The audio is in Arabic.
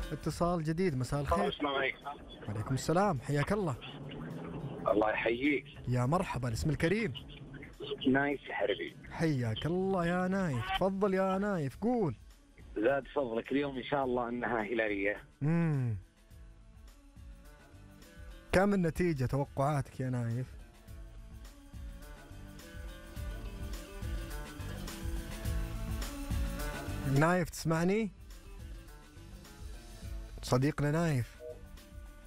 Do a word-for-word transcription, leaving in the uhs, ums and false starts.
اتصال جديد، مساء الخير. السلام عليكم. وعليكم السلام، حياك الله. الله يحييك. يا مرحبا، الاسم الكريم. نايف حربي. حياك الله يا نايف، تفضل يا نايف قول. زاد فضلك اليوم إن شاء الله أنها هلالية. امم كم النتيجة توقعاتك يا نايف؟ نايف تسمعني؟ صديقنا نايف.